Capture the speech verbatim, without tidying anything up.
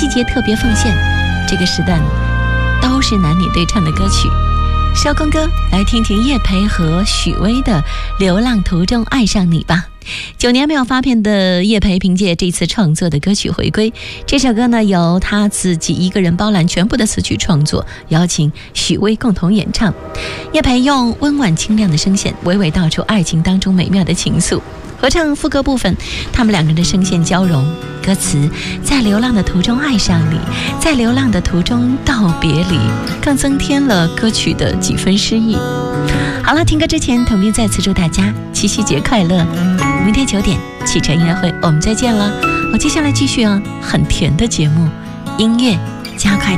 七节特别奉献，这个时段都是男女对唱的歌曲。收工歌，来听听叶培和许巍的《流浪途中爱上你》吧。九年没有发片的叶培凭借这次创作的歌曲回归，这首歌呢由他自己一个人包揽全部的词曲创作，邀请许巍共同演唱。叶培用温婉清亮的声线娓娓道出爱情当中美妙的情愫。合唱副歌部分，他们两个人的声线交融，歌词在流浪的途中爱上你，在流浪的途中道别离，更增添了歌曲的几分诗意。好了，听歌之前统一再次祝大家七夕节快乐，明天九点启程音乐会我们再见了。我接下来继续啊很甜的节目，音乐加快